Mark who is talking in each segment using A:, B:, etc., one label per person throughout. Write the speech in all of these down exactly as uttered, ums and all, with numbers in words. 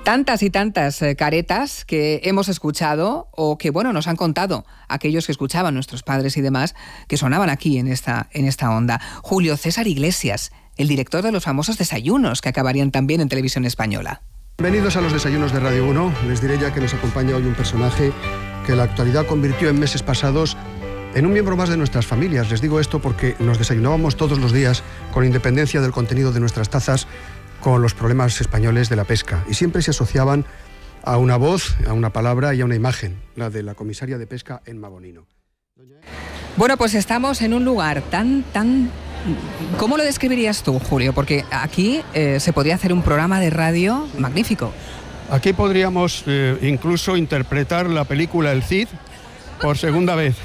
A: Tantas y tantas eh, caretas que hemos escuchado o que, bueno, nos han contado aquellos que escuchaban, nuestros padres y demás, que sonaban aquí en esta, en esta onda. Julio César Iglesias, el director de los famosos desayunos que acabarían también en televisión española.
B: Bienvenidos a los desayunos de Radio uno. Les diré ya que nos acompaña hoy un personaje que la actualidad convirtió en meses pasados en un miembro más de nuestras familias. Les digo esto porque nos desayunábamos todos los días, con independencia del contenido de nuestras tazas, con los problemas españoles de la pesca, y siempre se asociaban a una voz, a una palabra y a una imagen, la de la comisaria de pesca Emma Bonino.
A: Bueno, pues estamos en un lugar tan, tan... ¿Cómo lo describirías tú, Julio? Porque aquí eh, se podría hacer un programa de radio magnífico.
B: Aquí podríamos eh, incluso interpretar la película El Cid por segunda vez.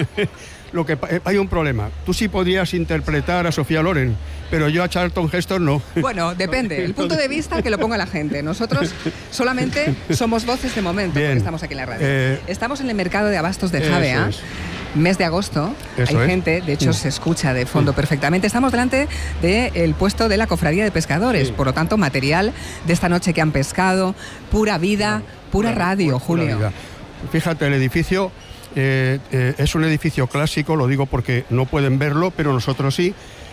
B: Lo que hay un problema. Tú sí podrías interpretar a Sofía Loren, pero yo a Charlton Heston no.
A: Bueno, depende. El punto de vista que lo ponga la gente. Nosotros solamente somos voces de momento,
B: Bien.
A: Porque estamos aquí en la radio.
B: Eh,
A: estamos en el mercado de abastos de Javea.
B: Es.
A: Mes de agosto.
B: Eso
A: hay
B: es.
A: gente, de hecho
B: Sí.
A: se escucha de fondo
B: Sí.
A: perfectamente. Estamos delante del puesto de la Cofradía de Pescadores.
B: Sí.
A: Por lo tanto, material de esta noche que han pescado, pura vida, pura
B: Pura-
A: radio,
B: pura
A: Julio.
B: vida. Fíjate, el edificio eh, eh, es un edificio clásico, lo digo porque no pueden verlo, pero nosotros sí.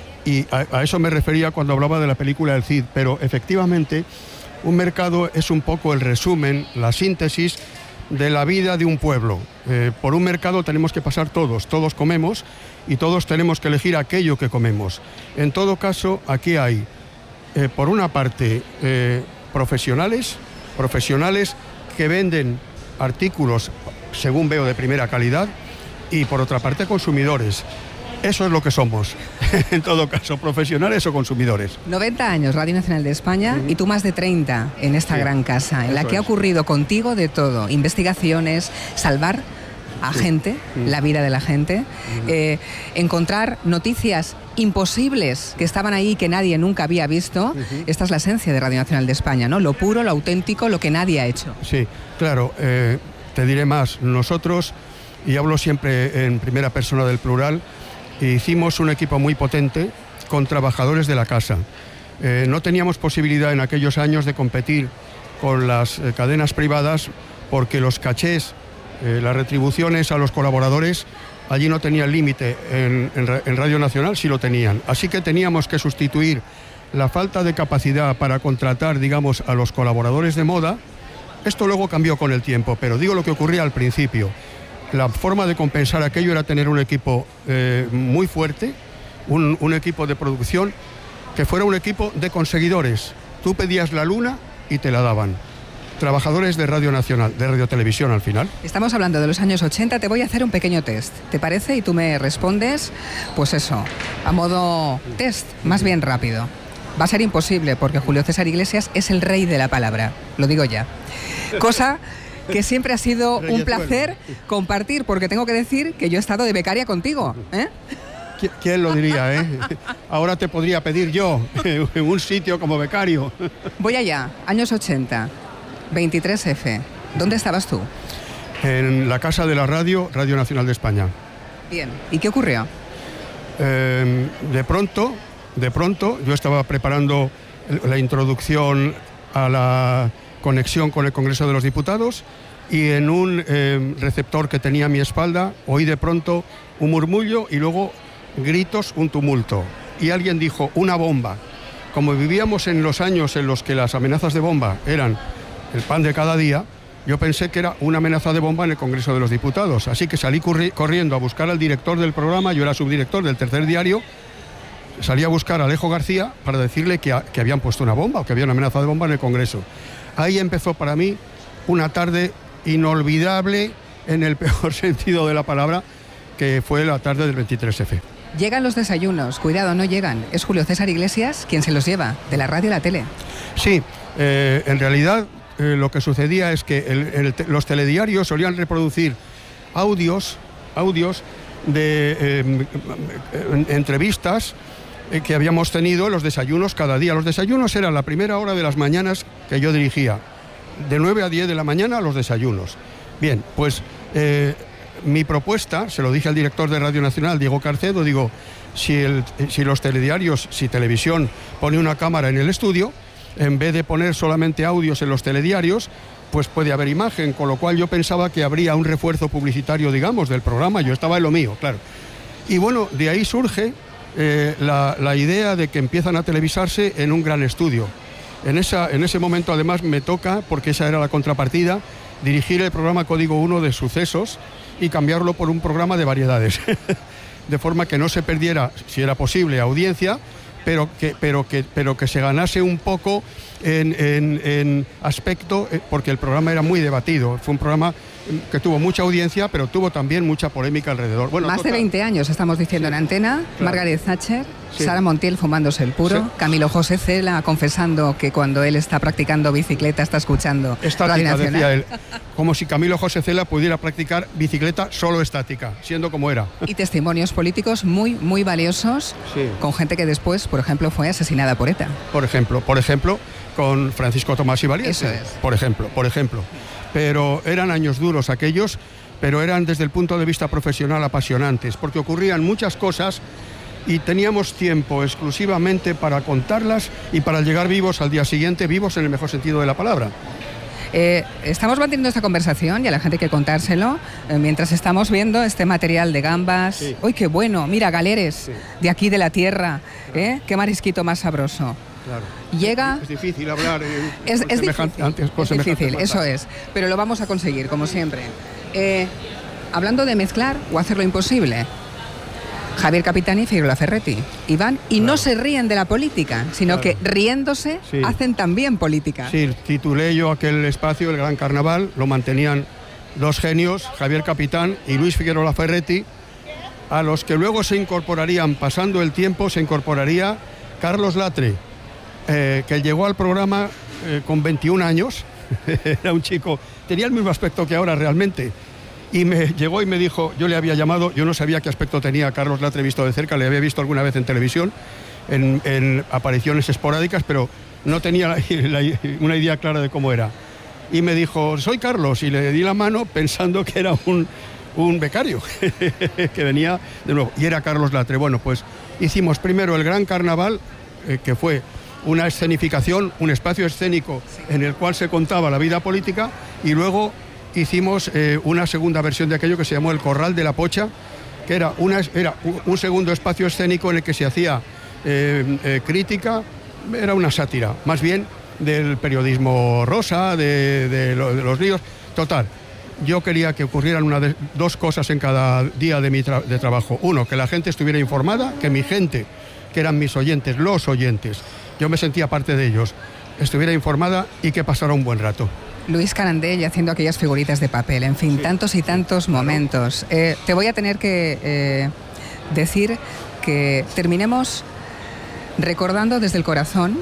B: Y a, a eso me refería cuando hablaba de la película El Cid. Pero efectivamente, un mercado es un poco el resumen, la síntesis de la vida de un pueblo. Eh, por un mercado tenemos que pasar todos, todos comemos y todos tenemos que elegir aquello que comemos. En todo caso, aquí hay, eh, por una parte, eh, profesionales, profesionales que venden artículos, según veo, de primera calidad, y por otra parte, consumidores. Eso es lo que somos, en todo caso, profesionales o consumidores.
A: noventa años, Radio Nacional de España,
B: Uh-huh.
A: y tú más de treinta en esta
B: Sí.
A: gran casa, en la
B: Eso
A: que ha
B: es.
A: ocurrido contigo de todo. Investigaciones, salvar a
B: Sí.
A: gente,
B: Uh-huh.
A: la vida de la gente,
B: Uh-huh.
A: eh, encontrar noticias imposibles que estaban ahí y que nadie nunca había visto.
B: Uh-huh.
A: Esta es la esencia de Radio Nacional de España, ¿no? Lo puro, lo auténtico, lo que nadie ha hecho.
B: Sí, claro, eh, te diré más. Nosotros, y hablo siempre en primera persona del plural, hicimos un equipo muy potente con trabajadores de la casa. Eh, no teníamos posibilidad en aquellos años de competir con las eh, cadenas privadas porque los cachés, eh, las retribuciones a los colaboradores, allí no tenían límite. En, en, en Radio Nacional sí lo tenían. Así que teníamos que sustituir la falta de capacidad para contratar, digamos, a los colaboradores de moda. Esto luego cambió con el tiempo, pero digo lo que ocurría al principio. La forma de compensar aquello era tener un equipo eh, muy fuerte, un, un equipo de producción que fuera un equipo de conseguidores. Tú pedías la luna y te la daban. Trabajadores de Radio Nacional, de Radio Televisión al final.
A: Estamos hablando de los años ochenta, te voy a hacer un pequeño test, ¿te parece? Y tú me respondes, pues eso, a modo test, más bien rápido. Va a ser imposible porque Julio César Iglesias es el rey de la palabra, lo digo ya. Cosa que siempre ha sido un placer compartir, porque tengo que decir que yo he estado de becaria contigo, ¿eh?
B: ¿Quién lo diría, eh? Ahora te podría pedir yo en un sitio como becario.
A: Voy allá, años ochenta, veintitrés efe. ¿Dónde estabas tú?
B: En la casa de la radio, Radio Nacional de España.
A: Bien. ¿Y qué ocurrió?
B: Eh, de pronto, de pronto, yo estaba preparando la introducción a la conexión con el Congreso de los Diputados y en un eh, receptor que tenía a mi espalda oí de pronto un murmullo y luego gritos, un tumulto. Y alguien dijo, una bomba. Como vivíamos en los años en los que las amenazas de bomba eran el pan de cada día, yo pensé que era una amenaza de bomba en el Congreso de los Diputados. Así que salí corri- corriendo a buscar al director del programa, yo era subdirector del Tercer Diario, salí a buscar a Alejo García para decirle que, a, que habían puesto una bomba o que había una amenaza de bomba en el Congreso. Ahí empezó para mí una tarde inolvidable en el peor sentido de la palabra, que fue la tarde del veintitrés efe.
A: Llegan los desayunos, cuidado, no llegan. Es Julio César Iglesias quien se los lleva, de la radio a la tele.
B: Sí, eh, en realidad eh, lo que sucedía es que el, el, los telediarios solían reproducir audios, audios de eh, eh, entrevistas eh, que habíamos tenido en los desayunos cada día. Los desayunos eran la primera hora de las mañanas que yo dirigía, de nueve a diez de la mañana los desayunos. Bien, pues eh, mi propuesta, se lo dije al director de Radio Nacional, Diego Carcedo, digo, si, el, si los telediarios, si Televisión pone una cámara en el estudio, en vez de poner solamente audios en los telediarios, pues puede haber imagen, con lo cual yo pensaba que habría un refuerzo publicitario, digamos, del programa. Yo estaba en lo mío, claro. Y bueno, de ahí surge eh, la, la idea de que empiezan a televisarse en un gran estudio. En, esa, en ese momento, además, me toca, porque esa era la contrapartida, dirigir el programa Código uno de sucesos y cambiarlo por un programa de variedades. De forma que no se perdiera, si era posible, audiencia, pero que, pero que, pero que se ganase un poco en, en, en aspecto, porque el programa era muy debatido. Fue un programa que tuvo mucha audiencia, pero tuvo también mucha polémica alrededor. Bueno,
A: más total, de veinte años estamos diciendo sí, en antena, claro. Margaret Thatcher, sí. Sara Montiel fumándose el puro, sí. Camilo José Cela confesando que cuando él está practicando bicicleta está escuchando estática, Radio Nacional. Decía él,
B: como si Camilo José Cela pudiera practicar bicicleta solo estática, siendo como era.
A: Y testimonios políticos muy, muy valiosos, sí. Con gente que después, por ejemplo, fue asesinada por ETA.
B: Por ejemplo, por ejemplo, con Francisco Tomás y Valiente.
A: Eso es.
B: Por ejemplo, por ejemplo. Pero eran años duros aquellos, pero eran desde el punto de vista profesional apasionantes, porque ocurrían muchas cosas y teníamos tiempo exclusivamente para contarlas y para llegar vivos al día siguiente, vivos en el mejor sentido de la palabra.
A: Eh, estamos manteniendo esta conversación y a la gente hay que contárselo eh, mientras estamos viendo este material de gambas. Sí. ¡Uy, qué bueno! Mira, galeres, sí. De aquí de la tierra, ¿eh? ¡Qué marisquito más sabroso!
B: Claro.
A: Llega...
B: Es difícil hablar eh,
A: es,
B: con
A: es
B: semejante,
A: difícil,
B: antes, con
A: es difícil, eso es, pero lo vamos a conseguir, como siempre. Eh, hablando de mezclar o hacer lo imposible, Javier Capitani y Figueroa Ferretti, y van y claro. No se ríen de la política, sino claro. Que riéndose sí. Hacen también política.
B: Sí, titulé yo aquel espacio, el Gran Carnaval, lo mantenían dos genios, Javier Capitán y Luis Figueroa Ferretti, a los que luego se incorporarían, pasando el tiempo, se incorporaría Carlos Latre, eh, que llegó al programa eh, con veintiún años, era un chico, tenía el mismo aspecto que ahora realmente, y me llegó y me dijo, yo le había llamado, yo no sabía qué aspecto tenía Carlos Latre visto de cerca, le había visto alguna vez en televisión, en, en apariciones esporádicas, pero no tenía la, la, una idea clara de cómo era. Y me dijo, soy Carlos, y le di la mano pensando que era un, un becario, que venía de nuevo, y era Carlos Latre. Bueno, pues hicimos primero el Gran Carnaval, eh, que fue una escenificación, un espacio escénico en el cual se contaba la vida política, y luego hicimos eh, una segunda versión de aquello que se llamó El Corral de la Pocha, que era, una, era un segundo espacio escénico en el que se hacía eh, eh, crítica, era una sátira, más bien del periodismo rosa, de, de, lo, de los líos. Total, yo quería que ocurrieran una de, dos cosas en cada día de mi tra de trabajo. Uno, que la gente estuviera informada, que mi gente, que eran mis oyentes, los oyentes, yo me sentía parte de ellos, estuviera informada y que pasara un buen rato.
A: Luis Carandell haciendo aquellas figuritas de papel, en fin, sí. Tantos y tantos momentos. Eh, te voy a tener que eh, decir que terminemos recordando desde el corazón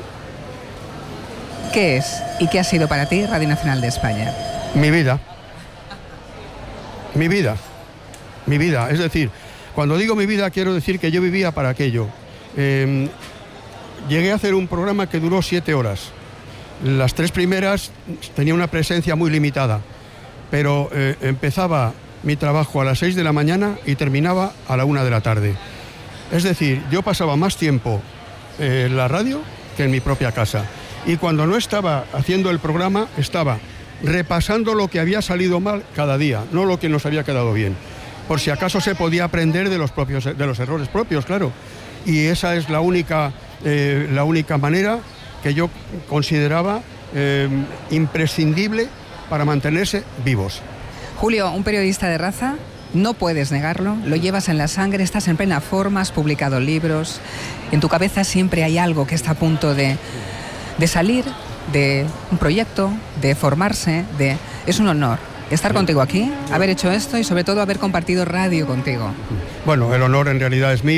A: qué es y qué ha sido para ti Radio Nacional de España.
B: Mi vida. Mi vida. Mi vida. Es decir, cuando digo mi vida quiero decir que yo vivía para aquello. Eh, llegué a hacer un programa que duró siete horas. Las tres primeras tenía una presencia muy limitada, pero eh, empezaba mi trabajo a las seis de la mañana y terminaba a la una de la tarde. Es decir, yo pasaba más tiempo eh, en la radio que en mi propia casa. Y cuando no estaba haciendo el programa, estaba repasando lo que había salido mal cada día, no lo que nos había quedado bien. Por si acaso se podía aprender de los, propios, de los errores propios, claro. Y esa es la única, eh, la única manera que yo consideraba eh, imprescindible para mantenerse vivos.
A: Julio, un periodista de raza, no puedes negarlo, lo llevas en la sangre, estás en plena forma, has publicado libros, en tu cabeza siempre hay algo que está a punto de, de salir, de un proyecto, de formarse, de... Es un honor estar contigo aquí, haber hecho esto y sobre todo haber compartido radio contigo.
B: Bueno, el honor en realidad es mío.